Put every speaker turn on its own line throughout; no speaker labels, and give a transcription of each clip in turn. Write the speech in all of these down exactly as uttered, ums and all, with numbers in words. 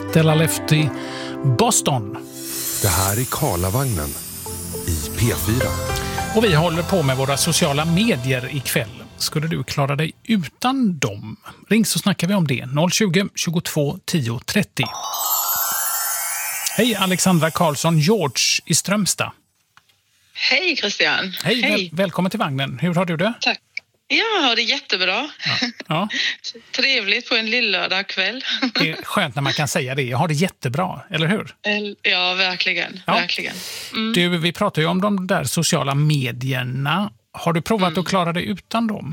Stella Lefty, Boston.
Det här är Karlavagnen i P fyra.
Och vi håller på med våra sociala medier ikväll. Skulle du klara dig utan dem? Ring så snackar vi om det. noll tjugo, tjugotvå, tio, trettio. Hej Alexandra Karlsson, George i Strömstad.
Hej Christian.
Hej,
Hej.
Väl- välkommen till vagnen. Hur har du det?
Tack. Jag har det jättebra.
Ja. Ja.
Trevligt på en lillördag kväll.
Det är skönt när man kan säga det. Jag har det jättebra, eller hur?
Ja, verkligen.
Ja.
verkligen. Mm.
Du, vi pratar ju om de där sociala medierna. Har du provat
Mm.
att klara dig utan dem?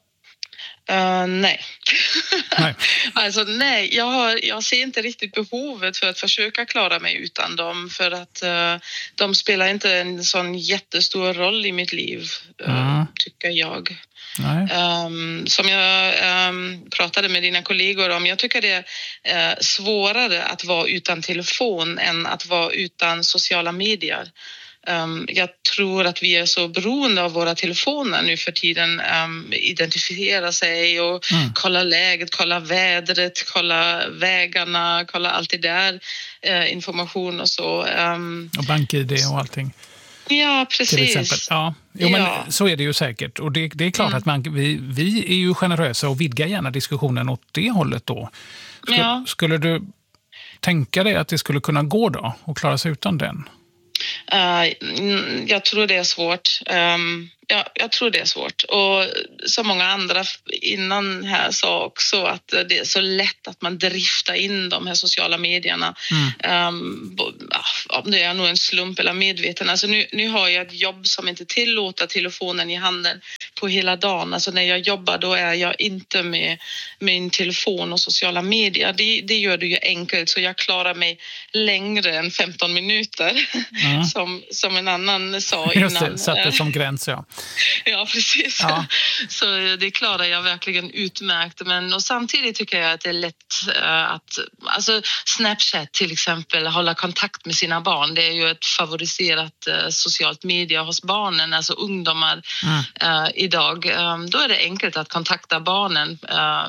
Uh, nej.
Nej.
Alltså nej, jag, har, jag ser inte riktigt behovet för att försöka klara mig utan dem. För att uh, de spelar inte en sån jättestor roll i mitt liv, uh,
Mm.
tycker jag.
Nej.
Um, som jag um, pratade med dina kollegor om, jag tycker det är uh, svårare att vara utan telefon än att vara utan sociala medier. Um, jag tror att vi är så beroende av våra telefoner nu för tiden, um, identifiera sig och
Mm.
kolla läget, kolla vädret, kolla vägarna, kolla allt det där, uh, information och så. Um,
Och bank-I D och allting.
ja,
Till exempel.
precis.
Ja, jo, men
Ja.
så är det ju säkert. Och det, det är klart
Mm.
att man, vi, vi är ju generösa och vidgar gärna diskussionen åt det hållet då. Skulle,
Ja.
skulle du tänka dig att det skulle kunna gå då och klara sig utan den?
Uh, jag tror det är svårt. Um, ja, jag tror det är svårt. Och som många andra innan här sa också att det är så lätt att man driftar in de här sociala medierna.
Mm.
Um, om det är nog en slump eller medveten. Alltså nu, nu har jag ett jobb som inte tillåter telefonen i handen på hela dagen. Alltså när jag jobbar då är jag inte med min telefon och sociala medier. Det, det gör det ju enkelt så jag klarar mig längre än femton minuter.
Mm.
som, som en annan sa
Just
innan.
det, satte som gräns, ja.
Ja, precis.
Ja.
Så det klarar jag verkligen utmärkt. Men och samtidigt tycker jag att det är lätt uh, att... Alltså Snapchat till exempel, hålla kontakt med sina barn. Det är ju ett favoriserat uh, socialt media hos barnen, alltså ungdomar
Mm.
uh, idag. Um, då är det enkelt att kontakta barnen uh,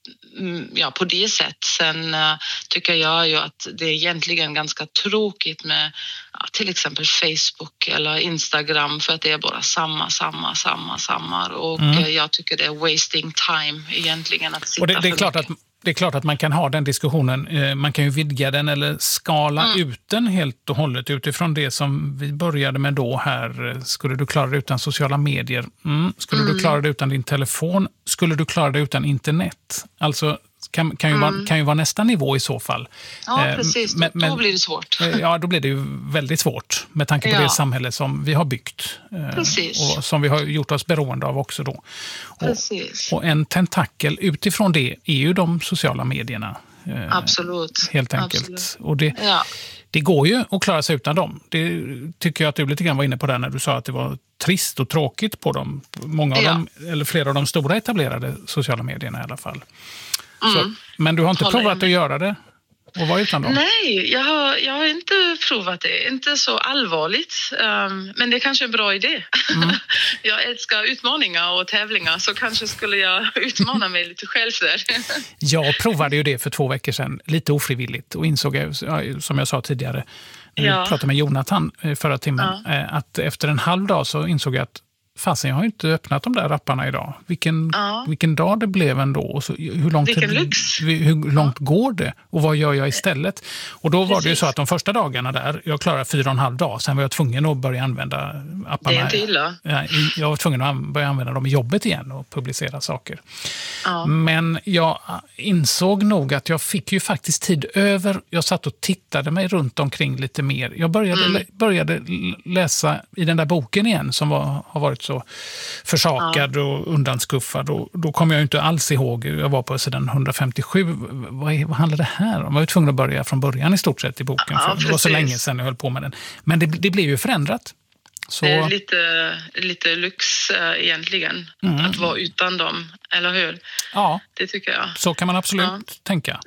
ja, på det sätt. Sen uh, tycker jag ju att det är egentligen ganska tråkigt med ja, till exempel Facebook eller Instagram för att det är bara samma, samma, samma, samma. Och
Mm.
uh, jag tycker det är wasting time egentligen att sitta
Och det, det, är
för
klart att,
mycket.
det är klart att man kan ha den diskussionen. Eh, Man kan ju vidga den eller skala
Mm.
ut den helt och hållet utifrån det som vi började med då här. Eh, Skulle du klara dig utan sociala medier? Mm. Skulle
Mm.
du klara dig utan din telefon? Skulle du klara dig utan internet? Alltså kan, kan, ju
Mm.
vara, kan ju vara nästa nivå i så fall.
Ja,
Eh,
precis.
men-
då,
men-
då blir det svårt.
Eh, Ja, då blir det ju väldigt svårt med tanke på
Ja.
det samhälle som vi har byggt. eh,
Precis.
Och som vi har gjort oss beroende av också då. Och,
Precis.
och en tentakel utifrån det är ju de sociala medierna. eh,
Absolut.
Helt enkelt.
Absolut.
Och det,
Ja.
det går ju att klara sig utan dem. Det tycker jag att du lite grann var inne på där när du sa att det var trist och tråkigt på dem. Många av
Ja.
dem, eller flera av de stora etablerade sociala medierna i alla fall. Så,
Mm.
men du har inte
Håller
provat
jag med.
att göra det och vara utan dem?
Nej, jag har, jag har inte provat det. Inte så allvarligt. Um, men det är kanske en bra idé.
Mm.
Jag älskar utmaningar och tävlingar så kanske skulle jag utmana mig lite själv där.
Jag provade ju det för två veckor sedan, lite ofrivilligt, och insåg, ja, som jag sa tidigare, när
Ja.
vi pratade med Jonathan eh, förra timmen,
Ja.
eh, att efter en halv dag så insåg jag att fasen, jag har inte öppnat de där apparna idag. Vilken,
Ja.
vilken dag det blev ändå. Och så, hur långt,
Vilken lyx.
hur långt går det? Och vad gör jag istället? Och då var det ju
Precis.
så att de första dagarna där, jag klarade fyra och en halv dag. Sen var jag tvungen att börja använda apparna.
Det är inte illa.
Ja, jag var tvungen att an- börja använda dem i jobbet igen och publicera saker.
Ja.
Men jag insåg nog att jag fick ju faktiskt tid över. Jag satt och tittade mig runt omkring lite mer. Jag började,
Mm.
lä- började läsa i den där boken igen som var, har varit så försakad och undanskuffad. Och då kom jag ju inte alls ihåg. Jag var på sidan hundrafemtiosju. Vad, är, vad handlar det här om? Jag var ju tvungen att börja från början i stort sett i boken.
Ja,
för det var så
precis.
länge sedan jag höll på med den. Men det, det blev ju förändrat. Så,
Det är lite, lite lyx äh, egentligen
Mm.
att vara utan dem, eller hur?
ja,
Det tycker jag.
så kan man absolut
Ja.
tänka.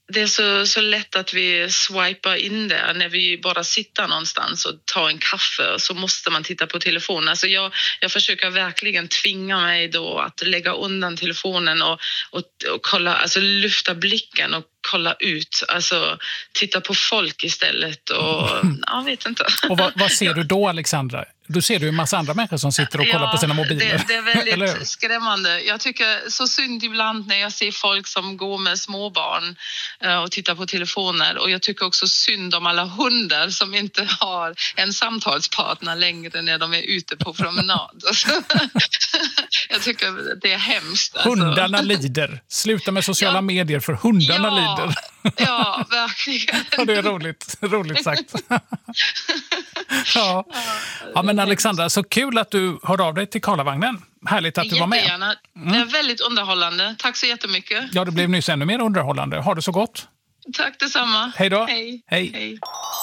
det är så, så lätt att vi swipar in där när vi bara sitter någonstans och tar en kaffe, så måste man titta på telefonen. Alltså jag, jag försöker verkligen tvinga mig då att lägga undan telefonen och, och, och kolla, alltså lyfta blicken och kolla ut, alltså titta på folk istället och jag vet inte.
Och vad, vad ser du då, Alexandra? Då ser du en massa andra människor som sitter och kollar
ja,
på sina mobiler.
Det, det är väldigt skrämmande. Jag tycker så synd ibland när jag ser folk som går med småbarn och tittar på telefoner. Och jag tycker också synd om alla hundar som inte har en samtalspartner längre när de är ute på promenad. Jag tycker det är hemskt. Alltså.
Hundarna lider. Sluta med sociala ja. medier för hundarna
ja,
lider.
Ja, verkligen.
Ja, det är roligt. Roligt sagt. Ja. Ja, men Alexandra, så kul att du hörde av dig till Karlavagnen. Härligt att du var med.
Jättegärna. Mm. Det är väldigt underhållande. Tack så jättemycket.
Ja, det blev nyss ännu mer underhållande. Ha det så gott.
Tack detsamma.
Hej då.
Hej.
Hej.
Hej.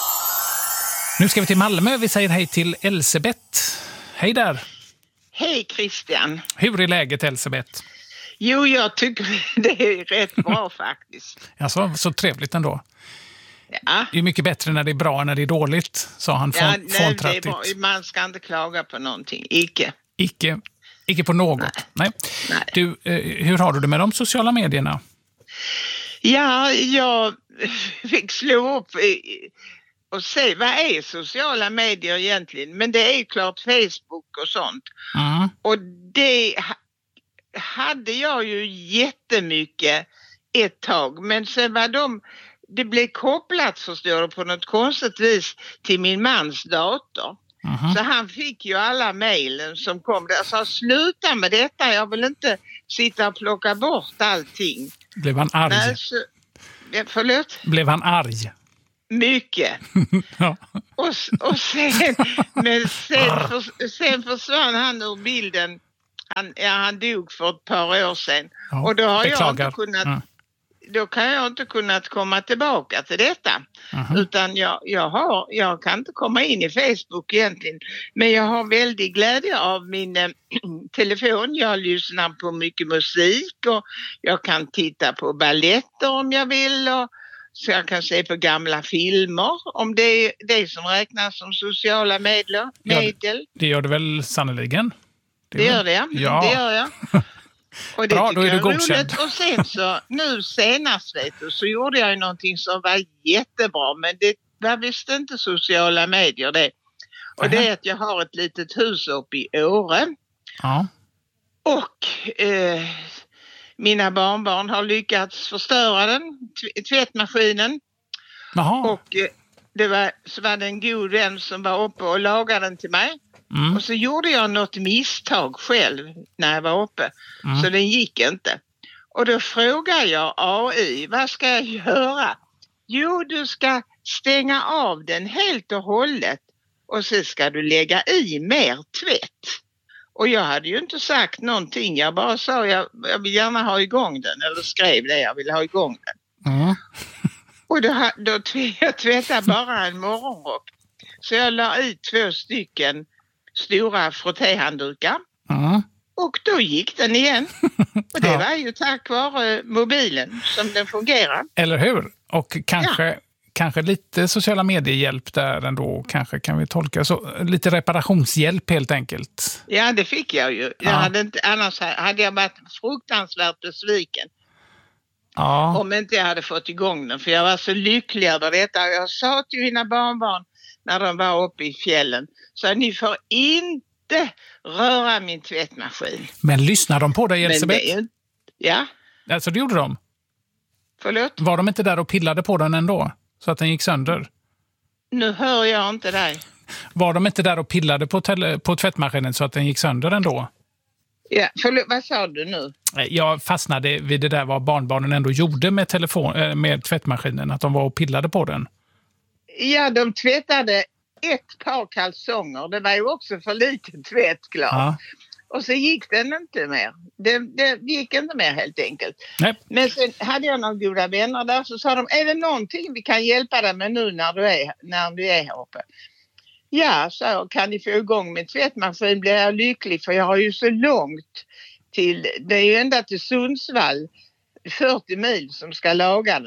Nu ska vi till Malmö. Vi säger hej till Elsebeth. Hej där.
Hej Christian.
Hur är läget, Elsebeth?
Jo, jag tycker det är rätt bra faktiskt.
Alltså, så trevligt ändå.
Ja.
Det är mycket bättre när det är bra än när det är dåligt, sa han
ja,
från, från
det är bra. Man ska inte klaga på någonting. Icke.
Icke, icke på något. Nej. Nej.
Nej.
Du, eh, hur har du det med de sociala medierna?
Ja, jag fick slå upp och se vad är sociala medier egentligen. Men det är klart Facebook och sånt.
Mm.
Och det hade jag ju jättemycket ett tag. Men sen var de... Det blev kopplat, förstår du, på något konstigt vis till min mans dator. Uh-huh. Så han fick ju alla mejlen som kom där. Jag sa, sluta med detta, jag vill inte sitta och plocka bort allting.
Blev han arg?
Nej, så, ja, förlåt?
Blev han arg?
Mycket.
Ja.
Och, och sen, men sen, för, sen försvann han ur bilden. Han, ja, han dog för ett par år sedan.
Ja,
och då har
beklagar.
jag inte kunnat...
Ja.
Då kan jag inte kunnat komma tillbaka till detta. Uh-huh. Utan jag, jag, har, jag kan inte komma in i Facebook egentligen. Men jag har väldigt glädje av min äh, telefon. Jag lyssnar på mycket musik och jag kan titta på balletter om jag vill. Och, så jag kan se på gamla filmer om det är det som räknas som sociala medier. Medel.
Ja, det gör det väl sannoliken?
Det, det gör det, ja.
ja.
Det gör jag. Och det
bra, då är du godkänd.
Och sen så, nu senast vet du, så gjorde jag ju någonting som var jättebra, men det var visst inte sociala medier det. Och det är att jag har ett litet hus uppe i Åre.
Ja.
Och eh, mina barnbarn har lyckats förstöra den, tv- tvättmaskinen.
Jaha.
Och eh, det var, så var det en god vän som var uppe och lagade den till mig. Mm. Och så gjorde jag något misstag själv när jag var uppe. Mm. Så den gick inte. Och då frågar jag A I, vad ska jag göra? Jo, du ska stänga av den helt och hållet. Och så ska du lägga i mer tvätt. Och jag hade ju inte sagt någonting. Jag bara sa, jag, jag vill gärna ha igång den. Eller skrev det, jag vill ha igång den. Mm. Och då, då jag tvättade bara en morgonrock. Så jag la i två stycken stora frottéhanddukar. Mm. Och då gick den igen. Och det ja. var ju tack vare mobilen som den fungerar.
Eller hur? Och kanske, ja. kanske lite sociala mediehjälp där ändå. Kanske kan vi tolka så. Lite reparationshjälp helt enkelt.
Ja, det fick jag ju. Jag ja. hade inte, annars hade jag varit fruktansvärt besviken. Ja. Om inte jag hade fått igång den. För jag var så lycklig över detta. Jag sa till mina barnbarn när de var uppe i fjällen. Så ni får inte röra min tvättmaskin.
Men lyssnar de på dig, Elsebeth?
Men det, ja.
Alltså det gjorde de?
Förlåt?
Var de inte där och pillade på den ändå? Så att den gick sönder?
Nu hör jag inte dig.
Var de inte där och pillade på, tele- på tvättmaskinen så att den gick sönder ändå?
Ja, förlåt, vad sa du nu?
Jag fastnade vid det där vad barnbarnen ändå gjorde med, telefon- med tvättmaskinen. Att de var och pillade på den.
Ja, de tvättade ett par kalsonger. Det var ju också för lite tvätt, klart. Ja. Och så gick den inte mer. Det, det gick inte mer helt enkelt. Nej. Men sen hade jag några goda vänner där, så sa de, är det någonting vi kan hjälpa dig med nu när du är, när du är här uppe? Ja, så kan ni få igång min tvättmaskin blir jag lycklig, för jag har ju så långt till, det är ju ända till Sundsvall, fyrtio mil som ska laga den.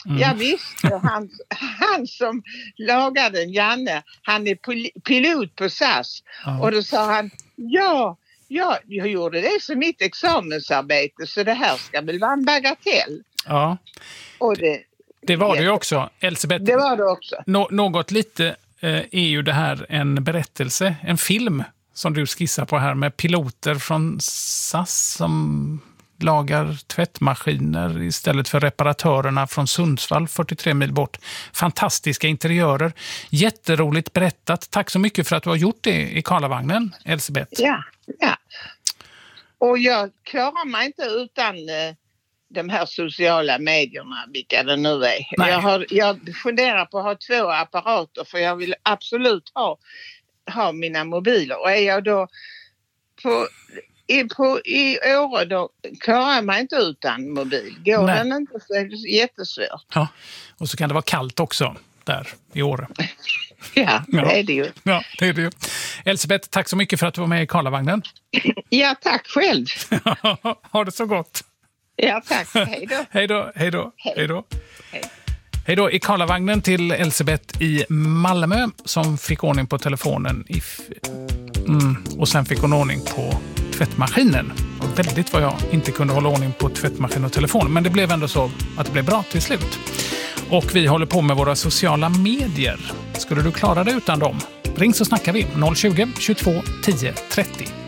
Mm. Jag visste, han, han som lagade den, Janne, han är pil- pilot på S A S. Mm. Och då sa han, ja, ja, jag gjorde det som mitt examensarbete, så det här ska väl vara en bagatell.
Ja,
och det,
det var det ju också. Elisabeth,
det var det också.
No- något lite eh, är ju det här en berättelse, en film som du skissar på här med piloter från S A S som lagar tvättmaskiner istället för reparatörerna från Sundsvall, fyrtiotre mil bort. Fantastiska interiörer. Jätteroligt berättat. Tack så mycket för att du har gjort det i Karlavagnen, Elisabeth.
Ja, ja. Och jag klarar mig inte utan eh, de här sociala medierna, vilka det nu är. Jag, har, jag funderar på att ha två apparater, för jag vill absolut ha, ha mina mobiler. Och är jag då på... I, på, I år då klarar jag mig inte utan mobil. Går Nej. den inte så är det jättesvårt.
Ja, och så kan det vara kallt också där i år.
Ja, det ja. är det ju.
Ja, det är det ju. Elisabeth, tack så mycket för att du var med i Karlavagnen.
Ja, tack själv.
Ha det så gott.
Ja, tack. Hej då.
Hej då, hej då, hej då. Hej. Hej då i Karlavagnen till Elisabeth i Malmö som fick ordning på telefonen i f- mm, och sen fick hon ordning på tvättmaskinen. Och väldigt vad jag inte kunde hålla ordning på tvättmaskin och telefon. Men det blev ändå så att det blev bra till slut. Och vi håller på med våra sociala medier. Skulle du klara det utan dem? Ring så snackar vi. noll tjugo, tjugotvå, tio, trettio.